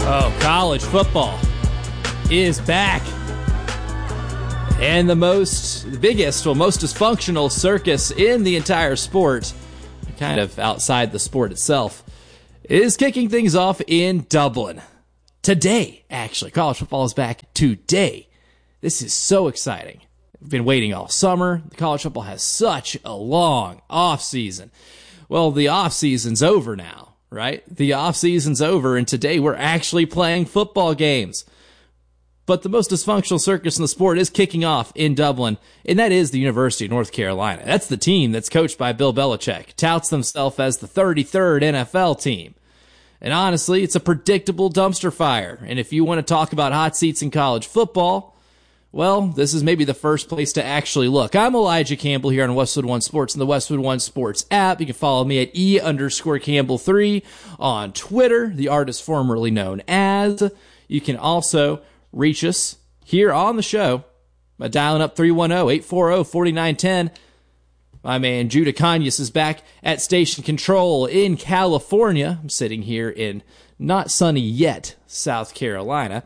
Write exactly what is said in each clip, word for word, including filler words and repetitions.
Oh, college football is back. And the most, the biggest, well, most dysfunctional circus in the entire sport, kind of outside the sport itself, is kicking things off in Dublin. Today, actually. College football is back today. This is so exciting. We've been waiting all summer. The college football has such a long off season. Well, the off season's over now, right? The off season's over, and today we're actually playing football games. But the most dysfunctional circus in the sport is kicking off in Dublin, and that is the University of North Carolina. That's the team that's coached by Bill Belichick, touts themselves as the thirty-third N F L team. And honestly, it's a predictable dumpster fire. And if you want to talk about hot seats in college football, well, this is maybe the first place to actually look. I'm Elijah Campbell here on Westwood One Sports and the Westwood One Sports app. You can follow me at E underscore Campbell three on Twitter, the artist formerly known as. You can also reach us here on the show by dialing up three one zero, eight four zero, four nine one zero. My man Judah Kanyas is back at Station Control in California. I'm sitting here in not sunny yet South Carolina.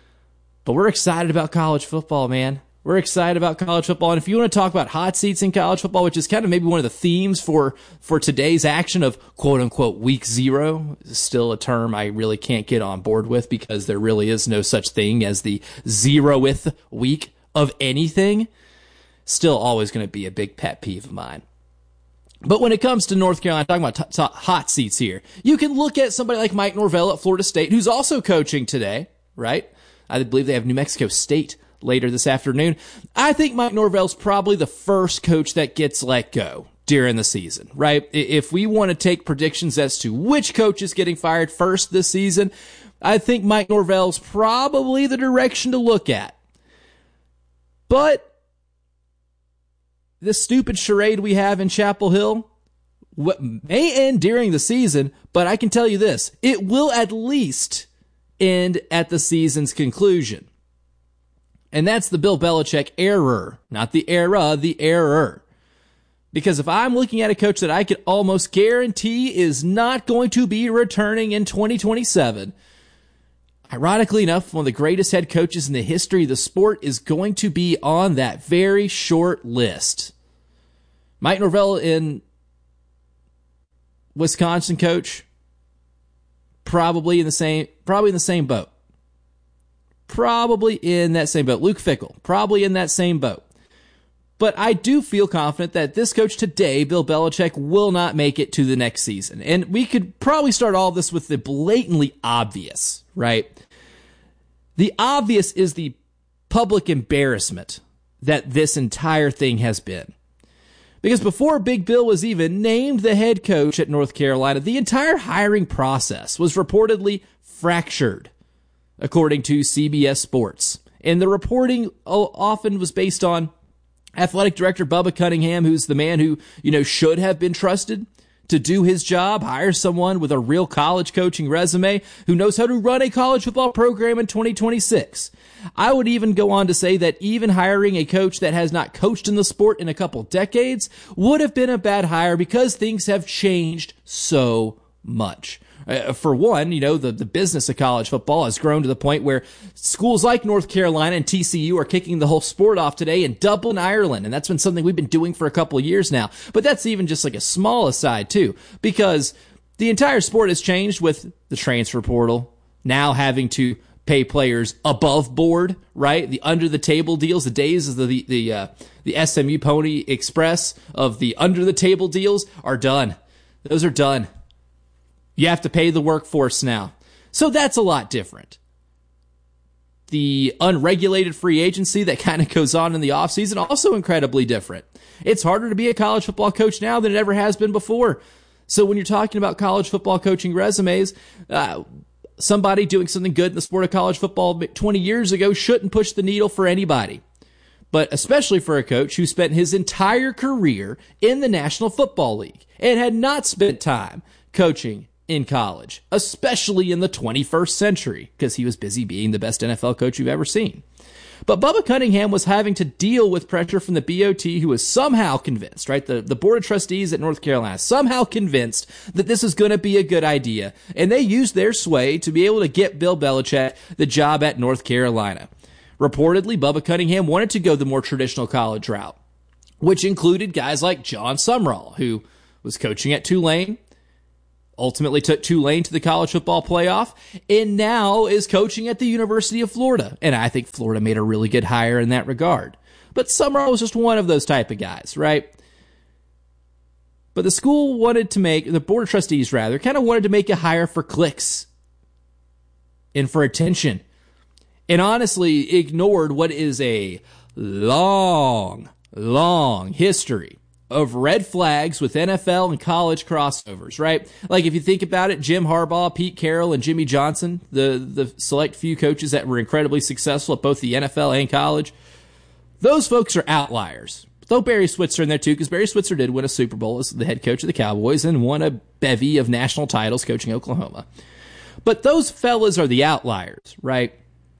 But we're excited about college football, man. We're excited about college football. And if you want to talk about hot seats in college football, which is kind of maybe one of the themes for, for today's action of quote-unquote week zero, still a term I really can't get on board with because there really is no such thing as the zeroth week of anything. Still always going to be a big pet peeve of mine. But when it comes to North Carolina, talking about t- t- hot seats here, you can look at somebody like Mike Norvell at Florida State, who's also coaching today, right? I believe they have New Mexico State later this afternoon. I think Mike Norvell's probably the first coach that gets let go during the season, right? If we want to take predictions as to which coach is getting fired first this season, I think Mike Norvell's probably the direction to look at. But this stupid charade we have in Chapel Hill may end during the season, but I can tell you this, it will at least end at the season's conclusion. And that's the Bill Belichick error, not the era, the error. Because if I'm looking at a coach that I could almost guarantee is not going to be returning in twenty twenty-seven, ironically enough, one of the greatest head coaches in the history of the sport is going to be on that very short list. Mike Norvell in Wisconsin coach, probably in the same, probably in the same boat. Probably in that same boat. Luke Fickell, probably in that same boat. But I do feel confident that this coach today, Bill Belichick, will not make it to the next season. And we could probably start all of this with the blatantly obvious, right? The obvious is the public embarrassment that this entire thing has been. Because before Big Bill was even named the head coach at North Carolina, the entire hiring process was reportedly fractured, according to C B S Sports. And the reporting often was based on athletic director Bubba Cunningham, who's the man who, you know, should have been trusted to do his job, hire someone with a real college coaching resume who knows how to run a college football program in twenty twenty-six. I would even go on to say that even hiring a coach that has not coached in the sport in a couple decades would have been a bad hire because things have changed so much. Uh, for one, you know, the, the business of college football has grown to the point where schools like North Carolina and T C U are kicking the whole sport off today in Dublin, Ireland. And that's been something we've been doing for a couple of years now. But that's even just like a small aside, too, because the entire sport has changed with the transfer portal, now having to pay players above board, right? The under the table deals, the days of the the the, uh, the S M U Pony Express of the under the table deals are done. Those are done. You have to pay the workforce now. So that's a lot different. The unregulated free agency that kind of goes on in the offseason, also incredibly different. It's harder to be a college football coach now than it ever has been before. So when you're talking about college football coaching resumes, uh, somebody doing something good in the sport of college football twenty years ago shouldn't push the needle for anybody. But especially for a coach who spent his entire career in the National Football League and had not spent time coaching in college, especially in the twenty-first century, because he was busy being the best N F L coach you've ever seen. But Bubba Cunningham was having to deal with pressure from the B O T, who was somehow convinced, right? The, the Board of Trustees at North Carolina, somehow convinced that this is going to be a good idea. And they used their sway to be able to get Bill Belichick the job at North Carolina. Reportedly, Bubba Cunningham wanted to go the more traditional college route, which included guys like John Sumrall, who was coaching at Tulane, ultimately took Tulane to the college football playoff, and now is coaching at the University of Florida. And I think Florida made a really good hire in that regard. But Sumrall was just one of those type of guys, right? But the school wanted to make, the Board of Trustees rather, kind of wanted to make a hire for clicks and for attention. And honestly ignored what is a long, long history of red flags with N F L and college crossovers, right? Like if you think about it, Jim Harbaugh, Pete Carroll, and Jimmy Johnson, the, the select few coaches that were incredibly successful at both the N F L and college, those folks are outliers. Throw Barry Switzer in there too, because Barry Switzer did win a Super Bowl as the head coach of the Cowboys and won a bevy of national titles coaching Oklahoma. But those fellas are the outliers, right?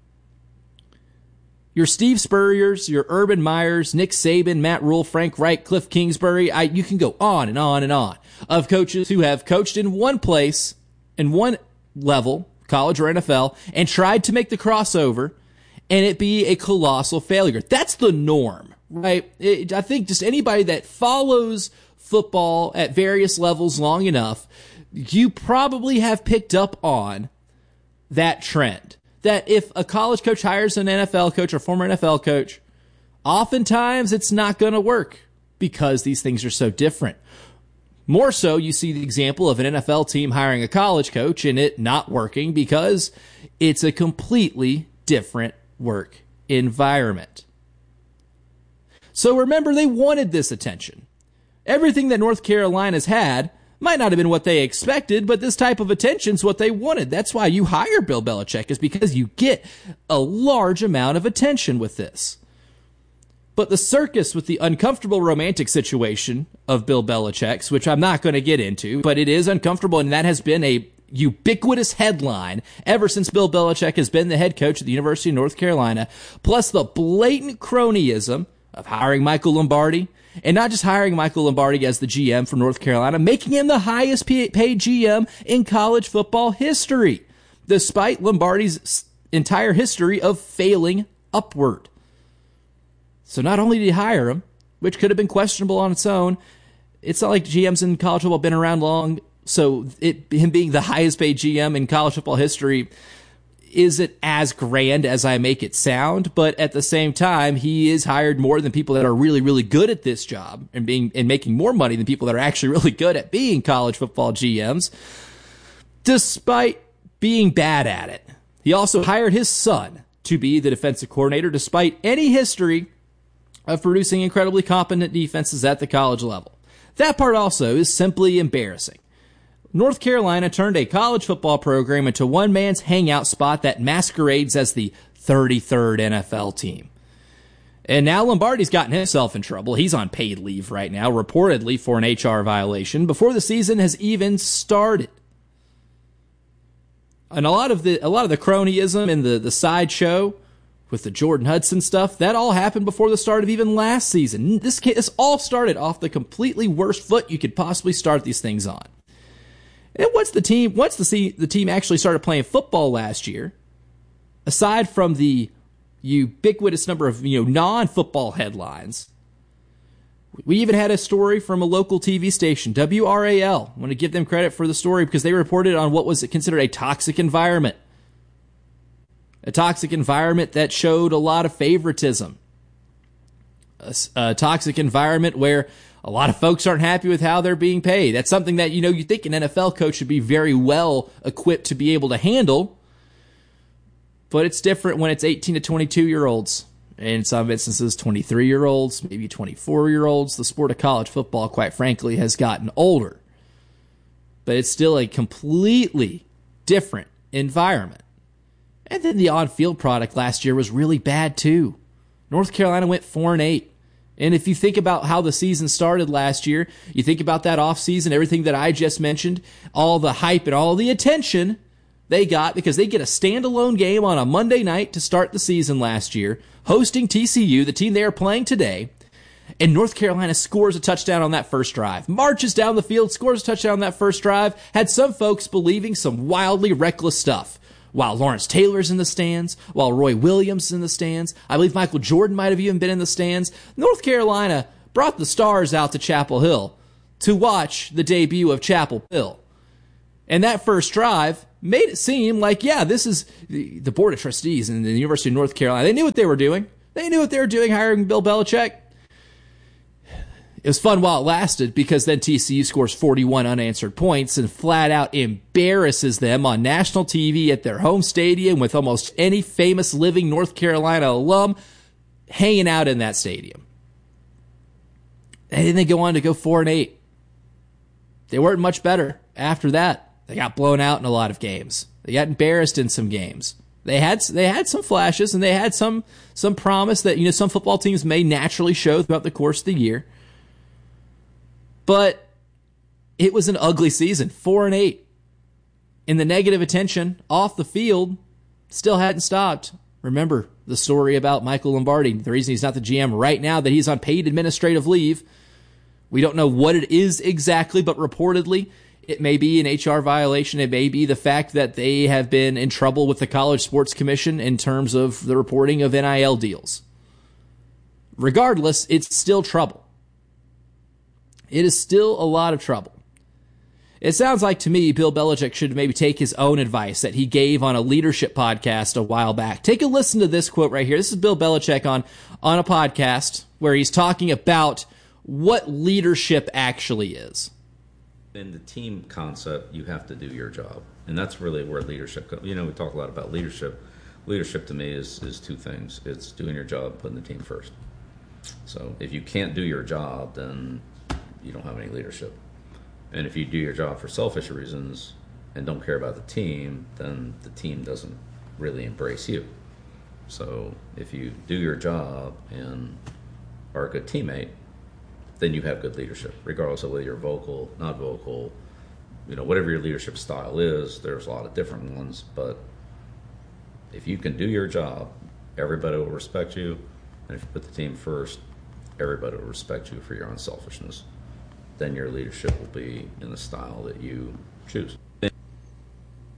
Your Steve Spurriers, your Urban Meyers, Nick Saban, Matt Rule, Frank Reich, Cliff Kingsbury, I, you can go on and on and on of coaches who have coached in one place, in one level, college or N F L, and tried to make the crossover and it be a colossal failure. That's the norm, right? It, I think just anybody that follows football at various levels long enough, you probably have picked up on that trend. That if a college coach hires an N F L coach or former N F L coach, oftentimes it's not going to work because these things are so different. More so, you see the example of an N F L team hiring a college coach and it not working because it's a completely different work environment. So remember, they wanted this attention. Everything that North Carolina's had might not have been what they expected, but this type of attention's what they wanted. That's why you hire Bill Belichick, is because you get a large amount of attention with this. But the circus with the uncomfortable romantic situation of Bill Belichick's, which I'm not going to get into, but it is uncomfortable, and that has been a ubiquitous headline ever since Bill Belichick has been the head coach at the University of North Carolina, plus the blatant cronyism of hiring Michael Lombardi, and not just hiring Michael Lombardi as the G M for North Carolina, making him the highest paid G M in college football history, despite Lombardi's entire history of failing upward. So not only did he hire him, which could have been questionable on its own, it's not like G Ms in college football have been around long, so it, him being the highest paid G M in college football history isn't as grand as I make it sound, but at the same time, he is hired more than people that are really, really good at this job and being and making more money than people that are actually really good at being college football G Ms, despite being bad at it. He also hired his son to be the defensive coordinator, despite any history of producing incredibly competent defenses at the college level. That part also is simply embarrassing. North Carolina turned a college football program into one man's hangout spot that masquerades as the thirty-third N F L team. And now Lombardi's gotten himself in trouble. He's on paid leave right now, reportedly for an H R violation, before the season has even started. And a lot of the a lot of the cronyism and the, the sideshow with the Jordan Hudson stuff, that all happened before the start of even last season. This, this all started off the completely worst foot you could possibly start these things on. And once the team, once the the team actually started playing football last year, aside from the ubiquitous number of you know non-football headlines, we even had a story from a local T V station, W R A L. I want to give them credit for the story because they reported on what was considered a toxic environment, a toxic environment that showed a lot of favoritism, a, a toxic environment where a lot of folks aren't happy with how they're being paid. That's something that, you know, you think an N F L coach should be very well equipped to be able to handle. But it's different when it's eighteen to twenty-two-year-olds. In some instances, twenty-three-year-olds, maybe twenty-four-year-olds. The sport of college football, quite frankly, has gotten older. But it's still a completely different environment. And then the on-field product last year was really bad, too. North Carolina went four and eight. And if you think about how the season started last year, you think about that offseason, everything that I just mentioned, all the hype and all the attention they got because they get a standalone game on a Monday night to start the season last year, hosting T C U, the team they are playing today, and North Carolina scores a touchdown on that first drive, marches down the field, scores a touchdown on that first drive, had some folks believing some wildly reckless stuff. While Lawrence Taylor's in the stands, while Roy Williams is in the stands, I believe Michael Jordan might have even been in the stands, North Carolina brought the stars out to Chapel Hill to watch the debut of Chapel Hill. And that first drive made it seem like, yeah, this is the, the Board of Trustees in the University of North Carolina. They knew what they were doing. They knew what they were doing hiring Bill Belichick. It was fun while it lasted because then T C U scores forty-one unanswered points and flat out embarrasses them on national T V at their home stadium with almost any famous living North Carolina alum hanging out in that stadium. And then they go on to go four and eight. They weren't much better after that. They got blown out in a lot of games. They got embarrassed in some games. They had they had some flashes and they had some some promise that, you know, some football teams may naturally show throughout the course of the year. But it was an ugly season, four and eight. And the negative attention off the field still hadn't stopped. Remember the story about Michael Lombardi. The reason he's not the G M right now, that he's on paid administrative leave. We don't know what it is exactly, but reportedly it may be an H R violation. It may be the fact that they have been in trouble with the College Sports Commission in terms of the reporting of N I L deals. Regardless, it's still trouble. It is still a lot of trouble. It sounds like to me Bill Belichick should maybe take his own advice that he gave on a leadership podcast a while back. Take a listen to this quote right here. This is Bill Belichick on, on a podcast where he's talking about what leadership actually is. In the team concept, you have to do your job. And that's really where leadership comes. You know, we talk a lot about leadership. Leadership to me is, is two things. It's doing your job, putting the team first. So if you can't do your job, then you don't have any leadership. And if you do your job for selfish reasons and don't care about the team, then the team doesn't really embrace you. So if you do your job and are a good teammate, then you have good leadership, regardless of whether you're vocal, not vocal, you know, whatever your leadership style is. There's a lot of different ones, but if you can do your job, everybody will respect you. And if you put the team first, everybody will respect you for your unselfishness. Then your leadership will be in the style that you choose.